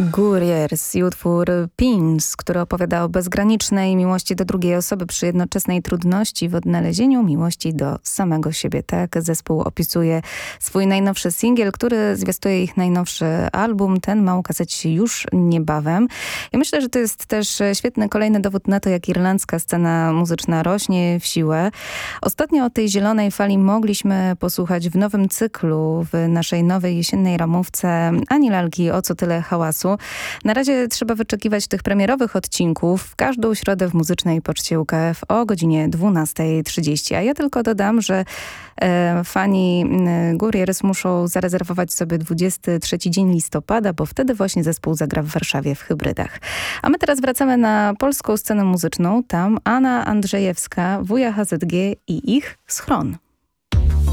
Guriers i utwór Pins, który opowiada o bezgranicznej miłości do drugiej osoby przy jednoczesnej trudności w odnalezieniu miłości do samego siebie. Tak zespół opisuje swój najnowszy singiel, który zwiastuje ich najnowszy album. Ten ma ukazać się już niebawem. Ja myślę, że to jest też świetny kolejny dowód na to, jak irlandzka scena muzyczna rośnie w siłę. Ostatnio o tej zielonej fali mogliśmy posłuchać w nowym cyklu, w naszej nowej jesiennej ramówce Ani Lalki, O co tyle hałasu. Na razie trzeba wyczekiwać tych premierowych odcinków w każdą środę w Muzycznej Poczcie UKF o godzinie 12:30. A ja tylko dodam, że fani Guriers muszą zarezerwować sobie 23 dzień listopada, bo wtedy właśnie zespół zagra w Warszawie w Hybrydach. A my teraz wracamy na polską scenę muzyczną. Tam Anna Andrzejewska, Wuja HZG i ich Schron.